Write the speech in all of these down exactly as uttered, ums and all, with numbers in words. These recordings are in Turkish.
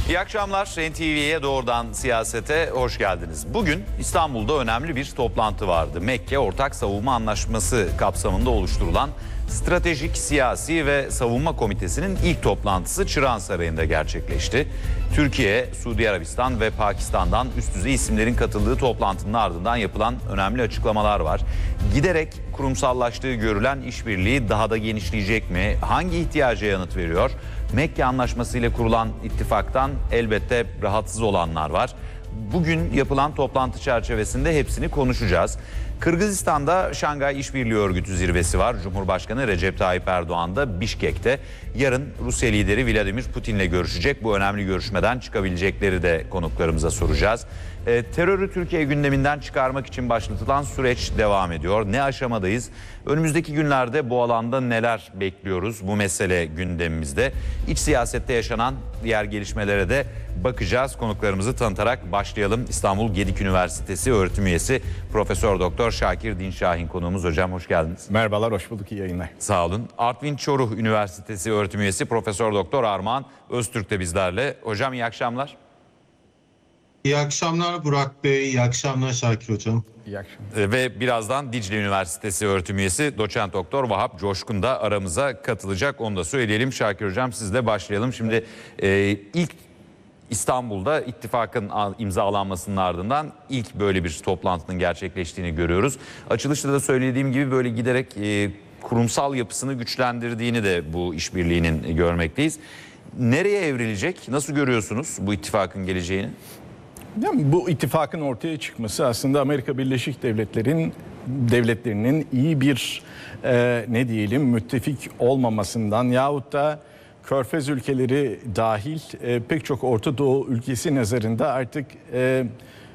İyi akşamlar. N T V'ye doğrudan siyasete hoş geldiniz. Bugün İstanbul'da önemli bir toplantı vardı. Mekke Ortak Savunma Anlaşması kapsamında oluşturulan Stratejik Siyasi ve Savunma Komitesi'nin ilk toplantısı Çırağan Sarayı'nda gerçekleşti. Türkiye, Suudi Arabistan ve Pakistan'dan üst düzey isimlerin katıldığı toplantının ardından yapılan önemli açıklamalar var. Giderek kurumsallaştığı görülen işbirliği daha da genişleyecek mi? Hangi ihtiyaca yanıt veriyor? Mekke Anlaşması ile kurulan ittifaktan elbette rahatsız olanlar var. Bugün yapılan toplantı çerçevesinde hepsini konuşacağız. Kırgızistan'da Şangay İşbirliği Örgütü zirvesi var. Cumhurbaşkanı Recep Tayyip Erdoğan da Bişkek'te. Yarın Rusya lideri Vladimir Putin'le görüşecek. Bu önemli görüşmeden çıkabilecekleri de konuklarımıza soracağız. E, terörü Türkiye gündeminden çıkarmak için başlatılan süreç devam ediyor. Ne aşamadayız? Önümüzdeki günlerde bu alanda neler bekliyoruz? Bu mesele gündemimizde. İç siyasette yaşanan diğer gelişmelere de bakacağız. Konuklarımızı tanıtarak başlayalım. İstanbul Gedik Üniversitesi öğretim üyesi Profesör Doktor Şakir Dinşahin konuğumuz. Hocam hoş geldiniz. Merhabalar, hoş bulduk, iyi yayınlar. Sağ olun. Artvin Çoruh Üniversitesi öğretim üyesi Profesör Doktor Armağan Öztürk de bizlerle. Hocam iyi akşamlar. İyi akşamlar Burak Bey, iyi akşamlar Şakir Hocam. İyi akşamlar. Ve birazdan Dicle Üniversitesi öğretim üyesi Doçent Doktor Vahap Coşkun da aramıza katılacak. Onu da söyleyelim. Şakir Hocam sizle başlayalım. Şimdi e, ilk İstanbul'da ittifakın imzalanmasının ardından ilk böyle bir toplantının gerçekleştiğini görüyoruz. Açılışta da söylediğim gibi böyle giderek e, kurumsal yapısını güçlendirdiğini de bu işbirliğinin görmekteyiz. Nereye evrilecek? Nasıl görüyorsunuz bu ittifakın geleceğini? Yani bu ittifakın ortaya çıkması aslında Amerika Birleşik Devletleri'nin devletlerinin iyi bir e, ne diyelim müttefik olmamasından yahut da Körfez ülkeleri dahil e, pek çok Orta Doğu ülkesi nazarında artık e,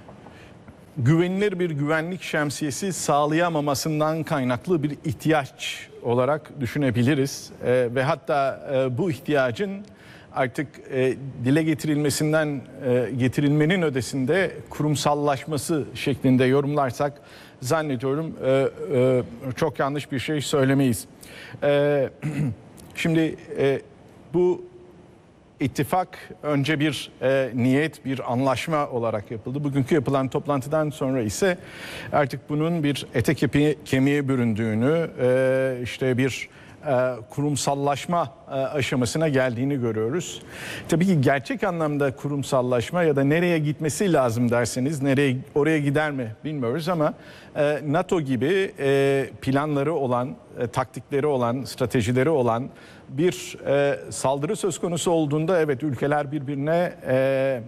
güvenilir bir güvenlik şemsiyesi sağlayamamasından kaynaklı bir ihtiyaç olarak düşünebiliriz. E, ve hatta e, bu ihtiyacın artık e, dile getirilmesinden e, getirilmenin ötesinde kurumsallaşması şeklinde yorumlarsak zannediyorum e, e, çok yanlış bir şey söylemeyiz. E, şimdi e, bu ittifak önce bir e, niyet, bir anlaşma olarak yapıldı. Bugünkü yapılan toplantıdan sonra ise artık bunun bir ete kemiğe, kemiğe büründüğünü, e, işte bir e, kurumsallaşma e, aşamasına geldiğini görüyoruz. Tabii ki gerçek anlamda kurumsallaşma ya da nereye gitmesi lazım derseniz, nereye oraya gider mi bilmiyoruz ama e, NATO gibi e, planları olan, e, taktikleri olan, stratejileri olan bir e, saldırı söz konusu olduğunda evet ülkeler birbirine e,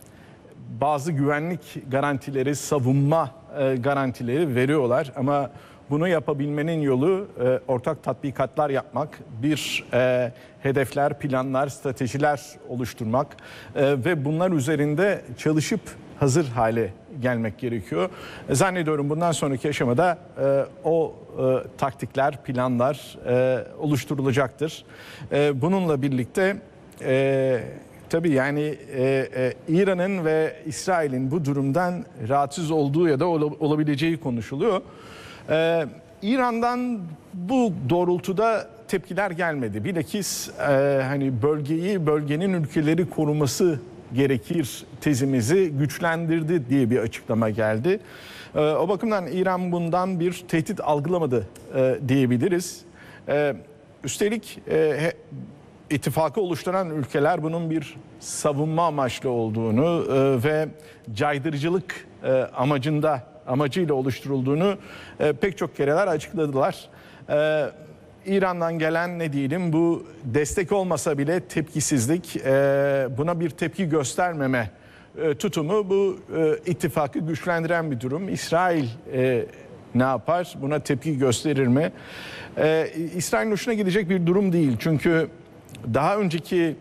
bazı güvenlik garantileri, savunma e, garantileri veriyorlar ama bunu yapabilmenin yolu e, ortak tatbikatlar yapmak, bir e, hedefler, planlar, stratejiler oluşturmak e, ve bunlar üzerinde çalışıp hazır hale gelmek gerekiyor. E, zannediyorum bundan sonraki aşamada e, o e, taktikler, planlar e, oluşturulacaktır. E, bununla birlikte e, tabii yani e, e, İran'ın ve İsrail'in bu durumdan rahatsız olduğu ya da ol, olabileceği konuşuluyor. Ee, İran'dan bu doğrultuda tepkiler gelmedi. Bilakis e, hani bölgeyi, bölgenin ülkeleri koruması gerekir tezimizi güçlendirdi diye bir açıklama geldi. E, o bakımdan İran bundan bir tehdit algılamadı e, diyebiliriz. E, üstelik e, he, ittifakı oluşturan ülkeler bunun bir savunma amaçlı olduğunu e, ve caydırıcılık e, amacında amacıyla oluşturulduğunu e, pek çok kereler açıkladılar. E, İran'dan gelen ne diyelim bu destek olmasa bile tepkisizlik, e, buna bir tepki göstermeme e, tutumu bu e, ittifakı güçlendiren bir durum. İsrail e, ne yapar? Buna tepki gösterir mi? E, İsrail'in hoşuna gidecek bir durum değil. Çünkü daha önceki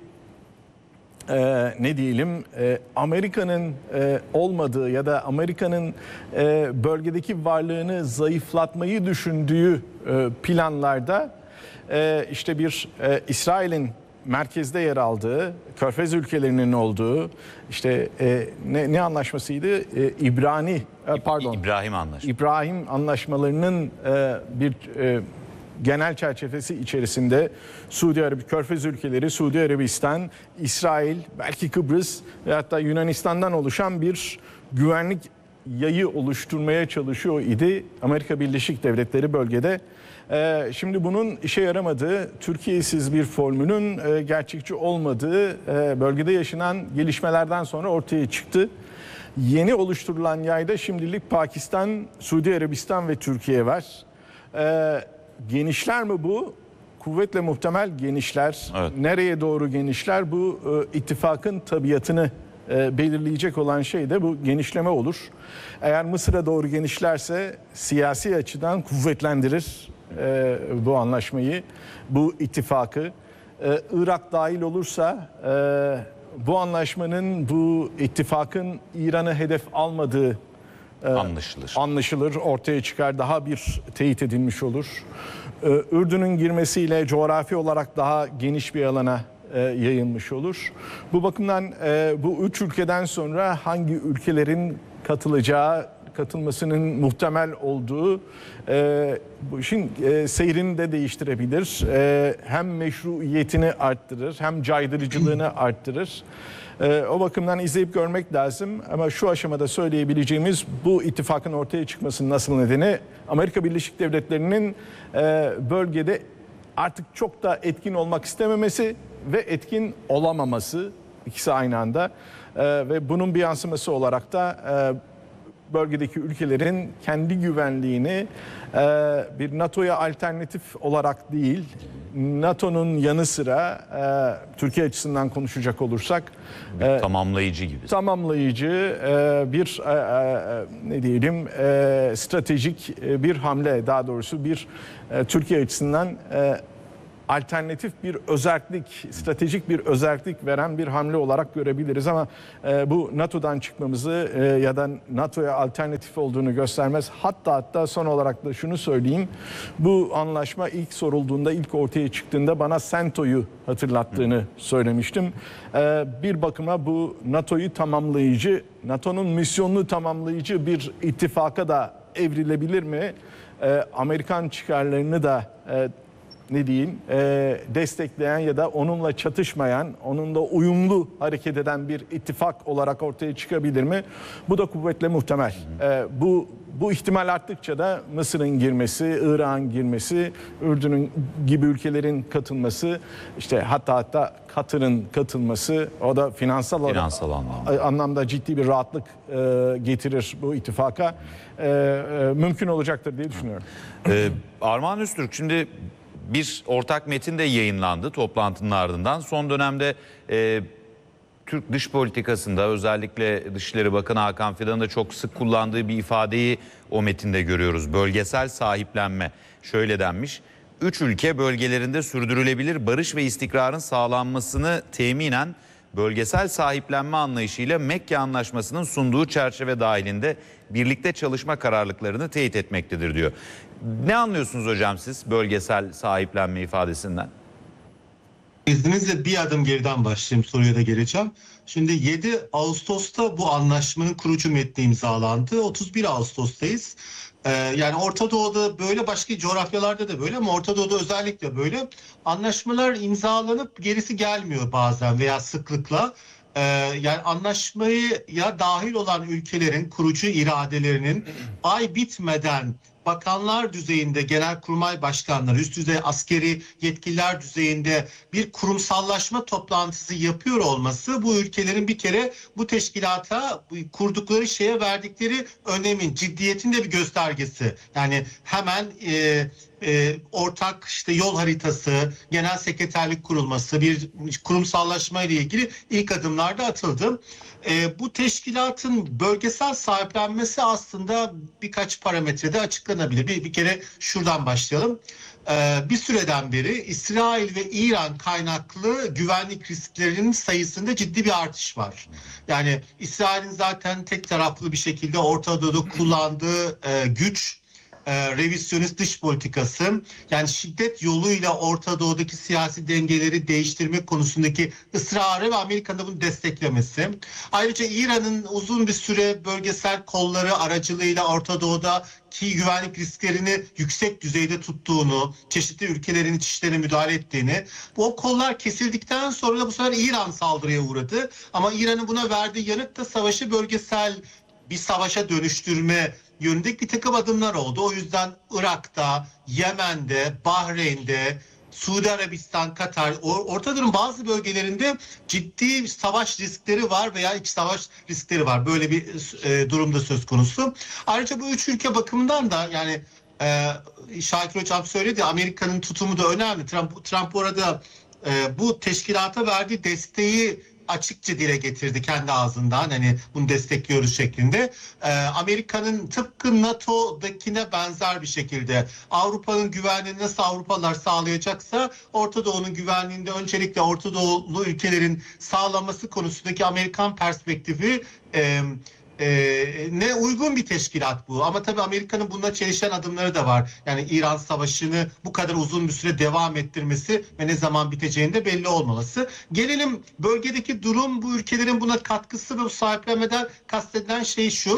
Ee, ne diyelim e, Amerika'nın e, olmadığı ya da Amerika'nın e, bölgedeki varlığını zayıflatmayı düşündüğü e, planlarda e, işte bir e, İsrail'in merkezde yer aldığı, Körfez ülkelerinin olduğu işte e, ne, ne anlaşmasıydı? E, İbrani e, pardon İbrahim Anlaşması. İbrahim anlaşmalarının e, bir e, genel çerçevesi içerisinde Suudi Arabistan, Körfez ülkeleri, Suudi Arabistan, İsrail, belki Kıbrıs ve hatta Yunanistan'dan oluşan bir güvenlik yayı oluşturmaya çalışıyor idi Amerika Birleşik Devletleri bölgede. Ee, şimdi bunun işe yaramadığı, Türkiye'siz bir formülün e, gerçekçi olmadığı e, bölgede yaşanan gelişmelerden sonra ortaya çıktı. Yeni oluşturulan yayda şimdilik Pakistan, Suudi Arabistan ve Türkiye var. Ee, genişler mi bu? Kuvvetle muhtemel genişler. Evet. Nereye doğru genişler? Bu e, ittifakın tabiatını e, belirleyecek olan şey de bu genişleme olur. Eğer Mısır'a doğru genişlerse siyasi açıdan kuvvetlendirir e, bu anlaşmayı, bu ittifakı. E, Irak dahil olursa e, bu anlaşmanın, bu ittifakın İran'ı hedef almadığı Anlaşılır. anlaşılır, ortaya çıkar, daha bir teyit edilmiş olur. Ee, Ürdün'ün girmesiyle coğrafi olarak daha geniş bir alana e, yayılmış olur. Bu bakımdan e, bu üç ülkeden sonra hangi ülkelerin katılacağı, katılmasının muhtemel olduğu e, bu işin e, seyrini de değiştirebilir. E, hem meşruiyetini arttırır, hem caydırıcılığını arttırır. Ee, o bakımdan izleyip görmek lazım ama şu aşamada söyleyebileceğimiz bu ittifakın ortaya çıkmasının asıl nedeni Amerika Birleşik Devletleri'nin e, bölgede artık çok da etkin olmak istememesi ve etkin olamaması, ikisi aynı anda e, ve bunun bir yansıması olarak da e, bölgedeki ülkelerin kendi güvenliğini e, bir NATO'ya alternatif olarak değil, NATO'nun yanı sıra e, Türkiye açısından konuşacak olursak Bir tamamlayıcı gibi. tamamlayıcı e, bir e, e, ne diyelim e, stratejik e, bir hamle, daha doğrusu bir e, Türkiye açısından e, alternatif bir özellik, stratejik bir özellik veren bir hamle olarak görebiliriz ama e, bu NATO'dan çıkmamızı e, ya da NATO'ya alternatif olduğunu göstermez. Hatta hatta son olarak da şunu söyleyeyim. Bu anlaşma ilk sorulduğunda, ilk ortaya çıktığında bana SENTO'yu hatırlattığını söylemiştim. E, bir bakıma bu NATO'yu tamamlayıcı, NATO'nun misyonunu tamamlayıcı bir ittifaka da evrilebilir mi? E, Amerikan çıkarlarını da e, ne diyeyim e, destekleyen ya da onunla çatışmayan, onunla uyumlu hareket eden bir ittifak olarak ortaya çıkabilir mi? Bu da kuvvetle muhtemel. E, bu bu ihtimal arttıkça da Mısır'ın girmesi, Irak'ın girmesi, Ürdün'ün gibi ülkelerin katılması, işte hatta hatta Katar'ın katılması, o da finansal, Finansal anlamda. anlamda ciddi bir rahatlık e, getirir bu ittifaka. E, e, mümkün olacaktır diye düşünüyorum. Ee, Armağan Öztürk, şimdi bir ortak metin de yayınlandı toplantının ardından. Son dönemde e, Türk dış politikasında özellikle Dışişleri Bakanı Hakan Fidan'ın da çok sık kullandığı bir ifadeyi o metinde görüyoruz. Bölgesel sahiplenme. Şöyle denmiş: Üç ülke bölgelerinde sürdürülebilir barış ve istikrarın sağlanmasını teminen bölgesel sahiplenme anlayışıyla Mekke Anlaşması'nın sunduğu çerçeve dahilinde birlikte çalışma kararlılıklarını teyit etmektedir diyor. Ne anlıyorsunuz hocam siz bölgesel sahiplenme ifadesinden? İzninizle bir adım geriden başlayayım, soruya da geleceğim. Şimdi yedi Ağustos'ta bu anlaşmanın kurucu metni imzalandı. otuz bir Ağustos'tayız. Ee, yani Orta Doğu'da böyle, başka coğrafyalarda da böyle ama Orta Doğu'da özellikle böyle anlaşmalar imzalanıp gerisi gelmiyor bazen veya sıklıkla. Ee, yani anlaşmaya dahil olan ülkelerin kurucu iradelerinin ay bitmeden bakanlar düzeyinde, genelkurmay başkanları, üst düzey askeri yetkililer düzeyinde bir kurumsallaşma toplantısı yapıyor olması bu ülkelerin bir kere bu teşkilata, kurdukları şeye verdikleri önemin, ciddiyetin de bir göstergesi. Yani hemen e, e, ortak işte yol haritası, genel sekreterlik kurulması, bir kurumsallaşma ile ilgili ilk adımlarda atıldı. E, bu teşkilatın bölgesel sahiplenmesi aslında birkaç parametrede açıklanabilir. Bir, bir kere şuradan başlayalım. E, bir süreden beri İsrail ve İran kaynaklı güvenlik risklerinin sayısında ciddi bir artış var. Yani İsrail'in zaten tek taraflı bir şekilde Orta Doğu'da kullandığı e, güç e, revizyonist dış politikası, yani şiddet yoluyla Orta Doğu'daki siyasi dengeleri değiştirmek konusundaki ısrarı ve Amerika'nın bunu desteklemesi. Ayrıca İran'ın uzun bir süre bölgesel kolları aracılığıyla Orta Doğu'daki güvenlik risklerini yüksek düzeyde tuttuğunu, çeşitli ülkelerin iç işlerine müdahale ettiğini, bu kollar kesildikten sonra da bu sefer İran saldırıya uğradı. Ama İran'ın buna verdiği yanıt da savaşı bölgesel bir savaşa dönüştürme yönünde bir takım adımlar oldu. O yüzden Irak'ta, Yemen'de, Bahreyn'de, Suudi Arabistan, Katar, Orta Doğu'nun bazı bölgelerinde ciddi savaş riskleri var veya iç savaş riskleri var. Böyle bir e, durumda söz konusu. Ayrıca bu üç ülke bakımından da yani e, Şakir Hocam söyledi, Amerika'nın tutumu da önemli. Trump, Trump orada e, bu teşkilata verdiği desteği açıkça dile getirdi kendi ağzından, hani bunu destekliyoruz şeklinde. Ee, Amerika'nın tıpkı NATO'dakine benzer bir şekilde Avrupa'nın güvenliğini nasıl Avrupalılar sağlayacaksa Orta Doğu'nun güvenliğinde öncelikle Orta Doğulu ülkelerin sağlaması konusundaki Amerikan perspektifi e, Ee, ne uygun bir teşkilat bu. Ama tabii Amerika'nın bununla çelişen adımları da var. Yani İran Savaşı'nı bu kadar uzun bir süre devam ettirmesi ve ne zaman biteceğinde belli olmaması. Gelelim bölgedeki durum, bu ülkelerin buna katkısı ve bu sahiplenmeden kastedilen şey şu.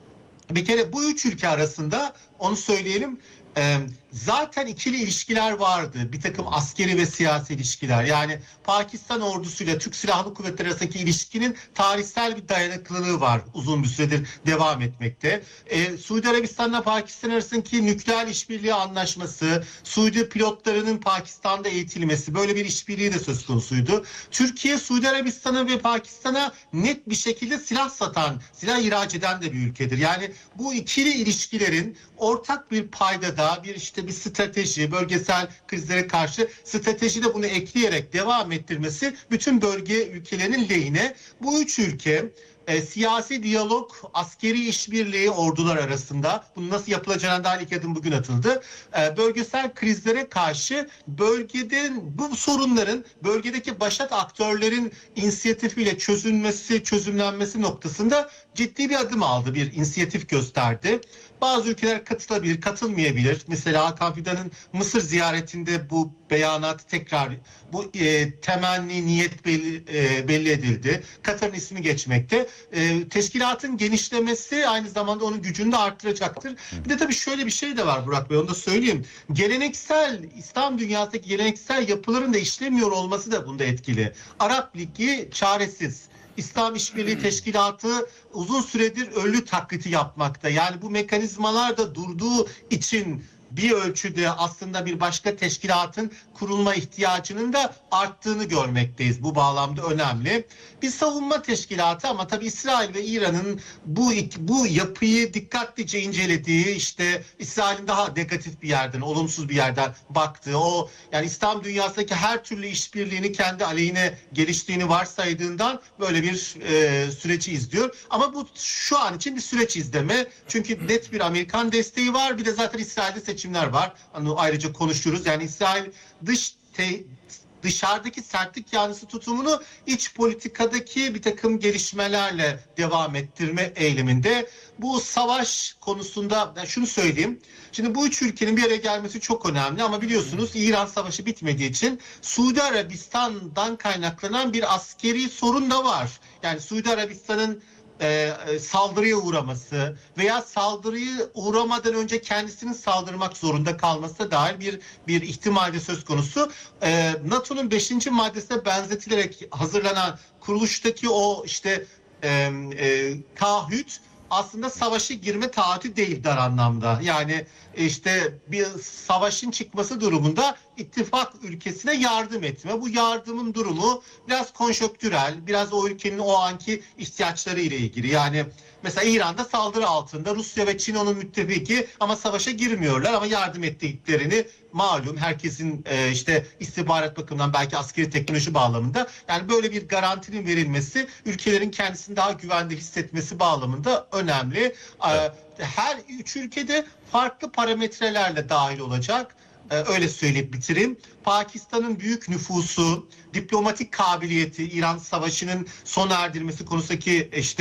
Bir kere bu üç ülke arasında, onu söyleyelim, e, zaten ikili ilişkiler vardı. Bir takım askeri ve siyasi ilişkiler. Yani Pakistan ordusuyla Türk Silahlı Kuvvetleri arasındaki ilişkinin tarihsel bir dayanıklılığı var. Uzun bir süredir devam etmekte. Ee, Suudi Arabistan'la Pakistan arasındaki nükleer işbirliği anlaşması, Suudi pilotlarının Pakistan'da eğitilmesi, böyle bir işbirliği de söz konusuydu. Türkiye, Suudi Arabistan'a ve Pakistan'a net bir şekilde silah satan, silah ihraç eden de bir ülkedir. Yani bu ikili ilişkilerin ortak bir paydada, bir işte bir strateji, bölgesel krizlere karşı stratejide bunu ekleyerek devam ettirmesi bütün bölge ülkelerinin lehine. Bu üç ülke e, siyasi diyalog, askeri işbirliği ordular arasında, bunu nasıl yapılacağına dair ilk adım bugün atıldı. E, bölgesel krizlere karşı bölgede bu sorunların bölgedeki başat aktörlerin inisiyatifiyle çözülmesi, çözümlenmesi noktasında ciddi bir adım aldı, bir inisiyatif gösterdi. Bazı ülkeler katılabilir, katılmayabilir. Mesela Hakan Fidan'ın Mısır ziyaretinde bu beyanat tekrar, bu e, temenni, niyet belli, e, belli edildi. Katar'ın ismi geçmekte. E, teşkilatın genişlemesi aynı zamanda onun gücünü de arttıracaktır. Bir de tabii şöyle bir şey de var Burak Bey, onu da söyleyeyim. Geleneksel, İslam dünyasındaki geleneksel yapıların da işlemiyor olması da bunda etkili. Arap Ligi çaresiz. İslam İşbirliği Teşkilatı uzun süredir ölü taklidi yapmakta. Yani bu mekanizmalar da durduğu için bir ölçüde aslında bir başka teşkilatın kurulma ihtiyacının da arttığını görmekteyiz. Bu bağlamda önemli. Bir savunma teşkilatı, ama tabii İsrail ve İran'ın bu bu yapıyı dikkatlice incelediği, işte İsrail'in daha negatif bir yerden, olumsuz bir yerden baktığı, o yani İslam dünyasındaki her türlü işbirliğini kendi aleyhine geliştiğini varsaydığından böyle bir e, süreci izliyor. Ama bu şu an için bir süreç izleme. Çünkü net bir Amerikan desteği var. Bir de zaten İsrail'de seçimler var. Onu ayrıca konuşuruz. Yani İsrail dış te, dışarıdaki sertlik yanlısı tutumunu iç politikadaki bir takım gelişmelerle devam ettirme eyleminde. Bu savaş konusunda yani şunu söyleyeyim. Şimdi bu üç ülkenin bir araya gelmesi çok önemli, ama biliyorsunuz İran Savaşı bitmediği için Suudi Arabistan'dan kaynaklanan bir askeri sorun da var. Yani Suudi Arabistan'ın E, saldırıya uğraması veya saldırıyı uğramadan önce kendisinin saldırmak zorunda kalması dair bir bir ihtimal de söz konusu. E, NATO'nun beşinci maddesine benzetilerek hazırlanan kuruluştaki o işte e, e, taahhüt aslında savaşa girme taahhütü değil dar anlamda. Yani işte bir savaşın çıkması durumunda ittifak ülkesine yardım etme. Bu yardımın durumu biraz konjonktürel, biraz o ülkenin o anki ihtiyaçları ile ilgili. Yani mesela İran'da saldırı altında, Rusya ve Çin onun müttefiki ama savaşa girmiyorlar, ama yardım ettiklerini malum, herkesin e, işte istihbarat bakımından, belki askeri teknoloji bağlamında, yani böyle bir garantinin verilmesi ülkelerin kendisini daha güvende hissetmesi bağlamında önemli. Evet. Her üç ülkede farklı parametrelerle dahil olacak. Ee, öyle söyleyip bitireyim. Pakistan'ın büyük nüfusu, diplomatik kabiliyeti, İran Savaşı'nın sona erdirilmesi konusundaki işte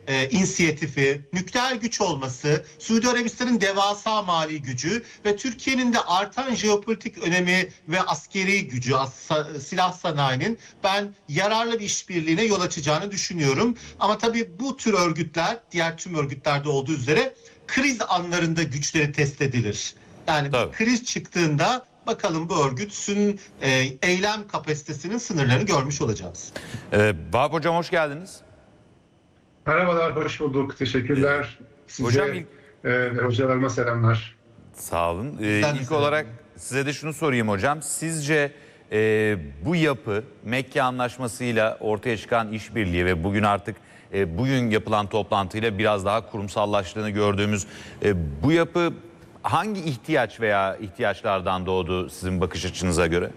e, inisiyatifi, nükleer güç olması, Suudi Arabistan'ın devasa mali gücü ve Türkiye'nin de artan jeopolitik önemi ve askeri gücü, as- silah sanayinin ben yararlı bir işbirliğine yol açacağını düşünüyorum. Ama tabii bu tür örgütler, diğer tüm örgütlerde olduğu üzere kriz anlarında güçleri test edilir. Yani Tabii. bir kriz çıktığında bakalım bu örgütün e, eylem kapasitesinin sınırlarını görmüş olacağız. Ee, Vahap Hocam hoş geldiniz. Merhabalar, hoş bulduk. Teşekkürler. Size Hocam ilk- e, ve hocalarıma selamlar. Sağ olun. Ee, Sen de ilk selam. olarak size de şunu sorayım hocam. Sizce e, bu yapı Mekke Anlaşması'yla ortaya çıkan işbirliği ve bugün artık e, bugün yapılan toplantıyla biraz daha kurumsallaştığını gördüğümüz e, bu yapı hangi ihtiyaç veya ihtiyaçlardan doğdu sizin bakış açınıza göre?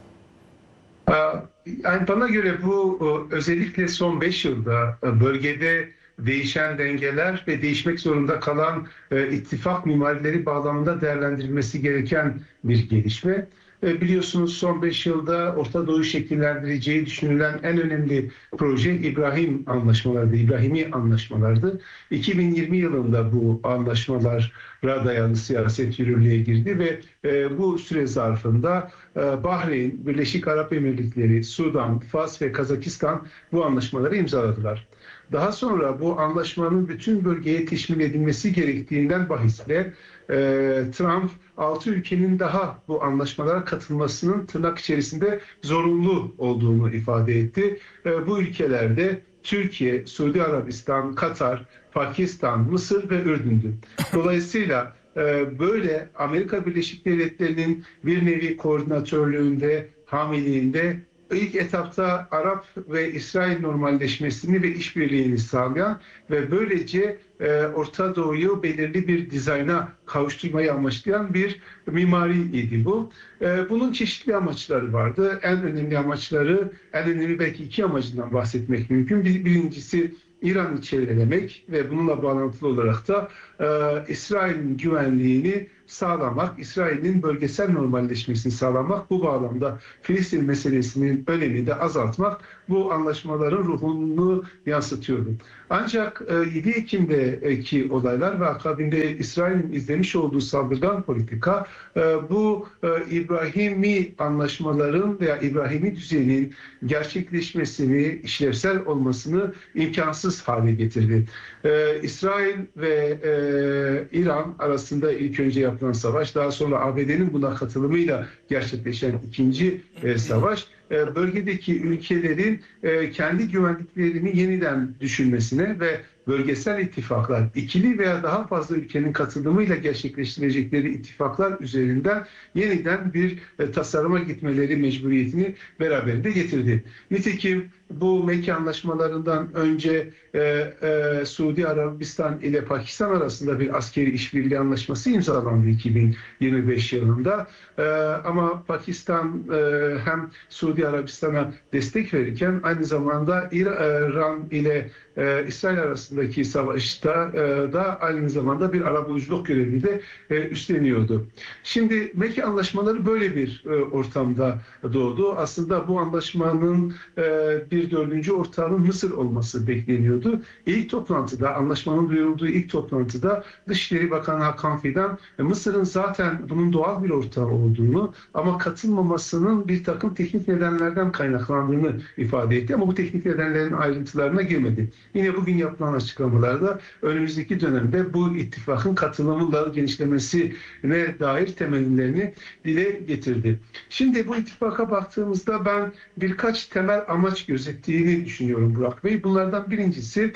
Ee, Yani bana göre bu o, özellikle son beş yılda e, bölgede değişen dengeler ve değişmek zorunda kalan e, ittifak mimarileri bağlamında değerlendirilmesi gereken bir gelişme. E, Biliyorsunuz son beş yılda Orta Doğu şekillendireceği düşünülen en önemli proje İbrahim anlaşmalarıydı, İbrahimi anlaşmalardı. iki bin yirmi yılında bu anlaşmalara dayalı siyaset yürürlüğe girdi ve e, bu süre zarfında e, Bahreyn, Birleşik Arap Emirlikleri, Sudan, Fas ve Kazakistan bu anlaşmaları imzaladılar. Daha sonra bu anlaşmanın bütün bölgeye teşmil edilmesi gerektiğinden bahisle e, Trump altı ülkenin daha bu anlaşmalara katılmasının tırnak içerisinde zorunlu olduğunu ifade etti. E, bu ülkelerde Türkiye, Suudi Arabistan, Katar, Pakistan, Mısır ve Ürdün'dü. Dolayısıyla e, böyle Amerika Birleşik Devletleri'nin bir nevi koordinatörlüğünde, hamiliğinde ilk etapta Arap ve İsrail normalleşmesini ve işbirliğini sağlayan ve böylece e, Orta Doğu'yu belirli bir dizayna kavuşturmayı amaçlayan bir mimari idi bu. E, bunun çeşitli amaçları vardı. En önemli amaçları, en önemli belki iki amacından bahsetmek mümkün. Bir, birincisi İran'ı çevrelemek ve bununla bağlantılı olarak da e, İsrail'in güvenliğini sağlamak, İsrail'in bölgesel normalleşmesini sağlamak, bu bağlamda Filistin meselesinin önemini de azaltmak bu anlaşmaların ruhunu yansıtıyordu. Ancak yedi Ekim'deki olaylar ve akabinde İsrail'in izlemiş olduğu saldırgan politika bu İbrahimi anlaşmaların veya İbrahimi düzeninin gerçekleşmesini, işlevsel olmasını imkansız hale getirdi. İsrail ve İran arasında ilk önce yapılan savaş, daha sonra A B D'nin buna katılımıyla gerçekleşen ikinci savaş, bölgedeki ülkelerin kendi güvenliklerini yeniden düşünmesine ve bölgesel ittifaklar, ikili veya daha fazla ülkenin katılımıyla gerçekleştirecekleri ittifaklar üzerinden yeniden bir tasarıma gitmeleri mecburiyetini beraberinde getirdi. Nitekim bu Mekke anlaşmalarından önce e, e, Suudi Arabistan ile Pakistan arasında bir askeri işbirliği anlaşması imzalandı iki bin yirmi beş yılında. E, ama Pakistan e, hem Suudi Arabistan'a destek verirken aynı zamanda İran ile e, İsrail arasındaki savaşta e, da aynı zamanda bir arabuluculuk görevini de e, üstleniyordu. Şimdi Mekke anlaşmaları böyle bir e, ortamda doğdu. Aslında bu anlaşmanın e, bir dördüncü ortağının Mısır olması bekleniyordu. İlk toplantıda, anlaşmanın duyurulduğu ilk toplantıda Dışişleri Bakanı Hakan Fidan Mısır'ın zaten bunun doğal bir ortağı olduğunu ama katılmamasının bir takım teknik nedenlerden kaynaklandığını ifade etti. Ama bu teknik nedenlerin ayrıntılarına girmedi. Yine bugün yapılan açıklamalarda önümüzdeki dönemde bu ittifakın katılımıyla genişlemesine dair temellerini dile getirdi. Şimdi bu ittifaka baktığımızda ben birkaç temel amaç gözettiğini düşünüyorum Burak Bey. Bunlardan birincisi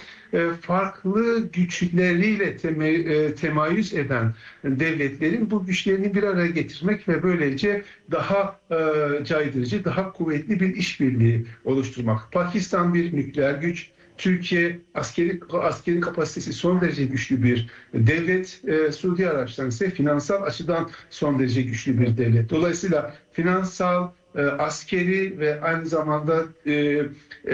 farklı güçleriyle temayüz eden devletlerin bu güçlerini bir araya getirmek ve böylece daha caydırıcı, daha kuvvetli bir işbirliği oluşturmak. Pakistan bir nükleer güç, Türkiye askeri askeri kapasitesi son derece güçlü bir devlet, e, Suudi Arabistan ise finansal açıdan son derece güçlü bir devlet. Dolayısıyla finansal, e, askeri ve aynı zamanda e, e,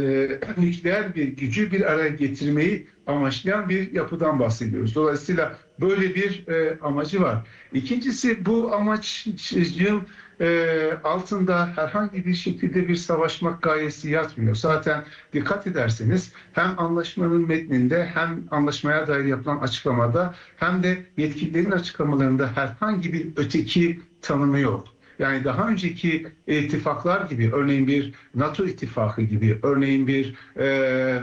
nükleer bir gücü bir araya getirmeyi amaçlayan bir yapıdan bahsediyoruz. Dolayısıyla böyle bir e, amacı var. İkincisi, bu amacın e, altında herhangi bir şekilde bir savaşmak gayesi yatmıyor. Zaten dikkat ederseniz hem anlaşmanın metninde hem anlaşmaya dair yapılan açıklamada hem de yetkililerin açıklamalarında herhangi bir öteki tanımı yok. Yani daha önceki ittifaklar gibi, örneğin bir NATO ittifakı gibi, örneğin bir e,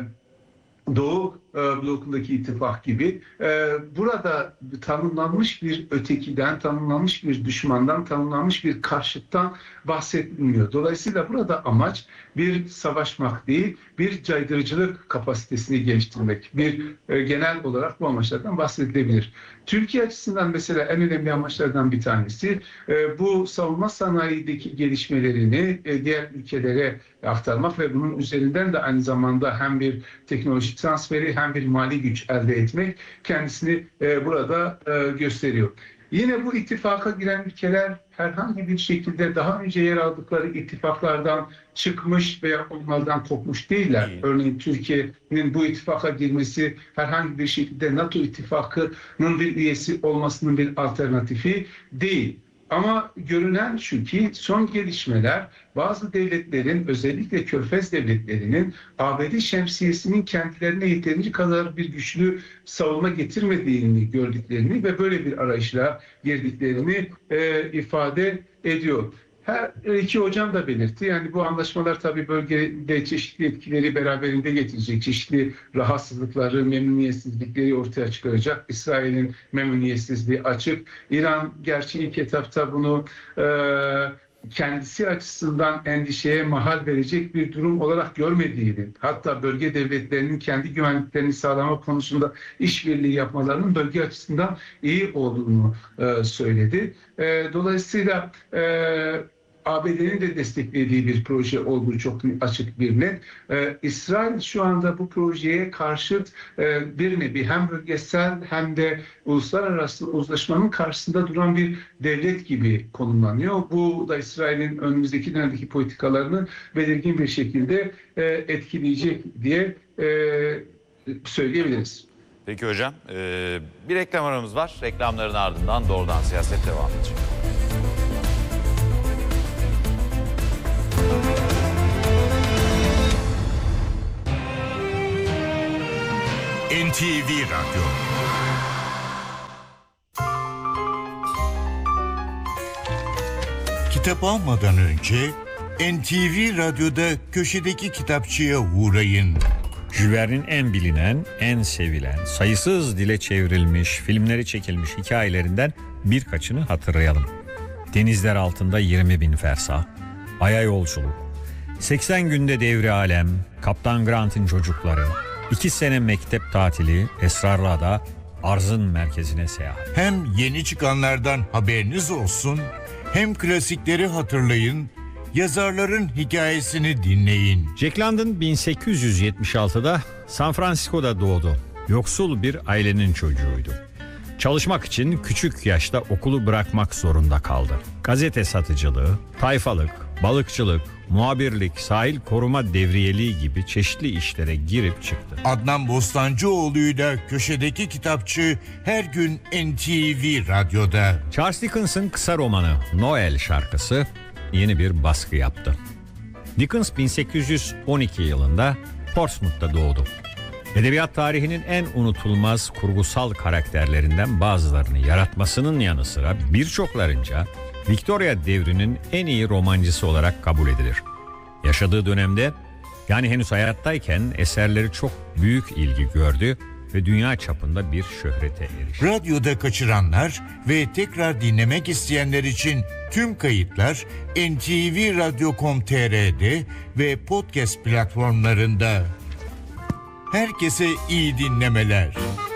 Doğu e, blokundaki ittifak gibi e, burada tanımlanmış bir ötekiden, tanımlanmış bir düşmandan, tanımlanmış bir karşıttan bahsedilmiyor. Dolayısıyla burada amaç bir savaşmak değil, bir caydırıcılık kapasitesini geliştirmek. Bir e, genel olarak bu amaçlardan bahsedilebilir. Türkiye açısından mesela en önemli amaçlardan bir tanesi e, bu savunma sanayideki gelişmelerini e, diğer ülkelere aktarmak ve bunun üzerinden de aynı zamanda hem bir teknolojik transferi hem bir mali güç elde etmek kendisini e, burada e, gösteriyor. Yine bu ittifaka giren ülkeler herhangi bir şekilde daha önce yer aldıkları ittifaklardan çıkmış veya onlardan kopmuş değiller. Örneğin Türkiye'nin bu ittifaka girmesi herhangi bir şekilde NATO ittifakının bir üyesi olmasının bir alternatifi değil. Ama görünen şu ki son gelişmeler bazı devletlerin, özellikle Körfez devletlerinin A B D şemsiyesinin kendilerine yeterince kadar bir güçlü savunma getirmediğini gördüklerini ve böyle bir arayışla girdiklerini e, ifade ediyor. Her iki hocam da belirtti. Yani bu anlaşmalar tabii bölgede çeşitli etkileri beraberinde getirecek. Çeşitli rahatsızlıkları, memnuniyetsizlikleri ortaya çıkaracak. İsrail'in memnuniyetsizliği açık. İran gerçi ilk etapta bunu e, kendisi açısından endişeye mahal verecek bir durum olarak görmediğini, hatta bölge devletlerinin kendi güvenliklerini sağlama konusunda işbirliği yapmalarının bölge açısından iyi olduğunu e, söyledi. E, dolayısıyla e, A B D'nin de desteklediği bir proje olduğu çok açık bir net. Ee, İsrail şu anda bu projeye karşıt e, bir nevi hem bölgesel hem de uluslararası uzlaşmanın karşısında duran bir devlet gibi konumlanıyor. Bu da İsrail'in önümüzdeki dönemdeki politikalarını belirgin bir şekilde e, etkileyecek diye e, söyleyebiliriz. Peki hocam, e, bir reklam aramız var. Reklamların ardından doğrudan siyaset devam edecek. N T V Radyo. Kitap almadan önce N T V Radyo'da köşedeki kitapçıya uğrayın. Jules Verne'in en bilinen, en sevilen, sayısız dile çevrilmiş, filmleri çekilmiş hikayelerinden birkaçını hatırlayalım. Denizler altında yirmi bin fersah, Ay'a yolculuk, seksen günde devri alem, Kaptan Grant'in çocukları, iki sene mektep tatili, Esrarlı Ada, arzın merkezine seyahat. Hem yeni çıkanlardan haberiniz olsun, hem klasikleri hatırlayın, yazarların hikayesini dinleyin. Jack London bin sekiz yüz yetmiş altıda San Francisco'da doğdu. Yoksul bir ailenin çocuğuydu. Çalışmak için küçük yaşta okulu bırakmak zorunda kaldı. Gazete satıcılığı, tayfalık, balıkçılık, muhabirlik, sahil koruma devriyeliği gibi çeşitli işlere girip çıktı. Adnan Bostancıoğlu'yla köşedeki kitapçı her gün N T V Radyo'da. Charles Dickens'ın kısa romanı Noel şarkısı yeni bir baskı yaptı. Dickens bin sekiz yüz on iki yılında Portsmouth'ta doğdu. Edebiyat tarihinin en unutulmaz kurgusal karakterlerinden bazılarını yaratmasının yanı sıra birçoklarınca Victoria devrinin en iyi romancısı olarak kabul edilir. Yaşadığı dönemde, yani henüz hayattayken eserleri çok büyük ilgi gördü ve dünya çapında bir şöhrete erişti. Radyoda kaçıranlar ve tekrar dinlemek isteyenler için tüm kayıtlar N T V Radyo nokta com nokta t r'de ve podcast platformlarında. Herkese iyi dinlemeler.